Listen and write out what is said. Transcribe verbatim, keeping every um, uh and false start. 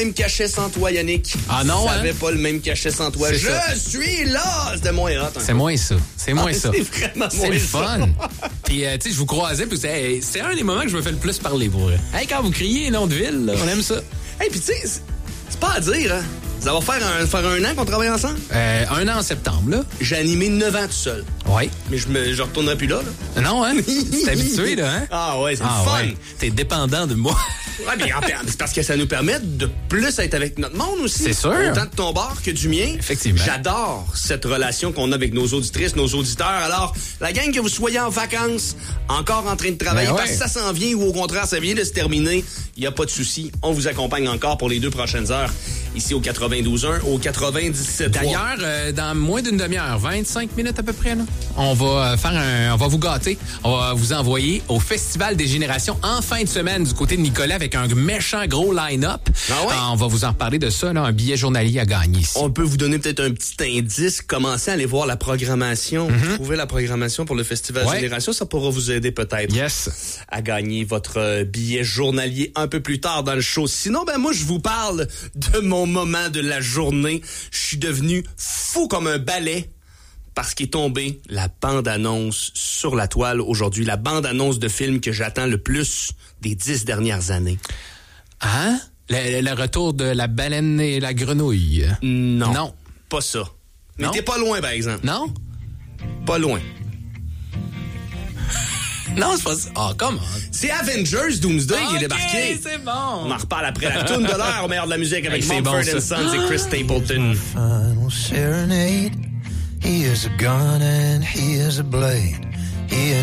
Même cachet sans toi, Yannick. Ah non, ça hein? avait pas le même cachet sans toi. C'est Je ça. suis là! C'était moins hot. C'est moins ça. C'est moins Ah, ça. c'est vraiment C'est moins le ça. fun. Puis, euh, tu sais, je vous croisais, puis c'est hey, c'est un des moments que je me fais le plus parler pour eux. Hey, quand vous criez nom de ville, là, on aime ça. Hey, puis tu sais, c'est- c'est pas à dire, hein? Ça va faire un, faire un an qu'on travaille ensemble. Euh, un an en septembre, là. J'ai animé neuf ans tout seul. Ouais. Mais je me je retournerai plus là, là. Non, hein? T'es habitué, là, hein? Ah ouais, c'est Ah le fun. ouais. T'es dépendant de moi. Ouais, mais en fait, c'est parce que ça nous permet de plus être avec notre monde aussi. C'est sûr. Autant de ton bord que du mien. Effectivement. J'adore cette relation qu'on a avec nos auditrices, nos auditeurs. Alors, la gang, que vous soyez en vacances, encore en train de travailler, Ben ouais. parce que ça s'en vient ou au contraire, ça vient de se terminer, il n'y a pas de souci. On vous accompagne encore pour les deux prochaines heures, ici au quatre-vingt-douze un, au quatre-vingt-dix-sept trois. D'ailleurs, euh, dans moins d'une demi-heure, vingt-cinq minutes à peu près, là, on va euh, faire un, on va vous gâter. On va vous envoyer au Festival des Générations en fin de semaine du côté de Nicolas avec un méchant gros line-up. Ah ouais? Euh, on va vous en reparler de ça, là, un billet journalier à gagner ici. On peut vous donner peut-être un petit indice. Commencez à aller voir la programmation. Trouvez la programmation pour le Festival Ouais. Génération. Ça pourra vous aider peut-être Yes. à gagner votre euh, billet journalier un peu plus tard dans le show. Sinon, ben moi, je vous parle de mon moment de la journée. Je suis devenu fou comme un balai parce qu'est tombée la bande-annonce sur la toile aujourd'hui. La bande-annonce de film que j'attends le plus des dix dernières années. Hein? Le, le retour de la baleine et la grenouille. Non. Non. Pas ça. Mais Non? t'es pas loin, par exemple. Non? Pas loin. Non, c'est pas ça. Ah, comment? C'est Avengers Doomsday qui est débarqué. c'est bon. On en reparle après la toune de l'heure au meilleur de la musique avec Hey, c'est Mumford bon, and ça. Sons et Chris Stapleton. Final serenade. He is a gun and he is a blade. He is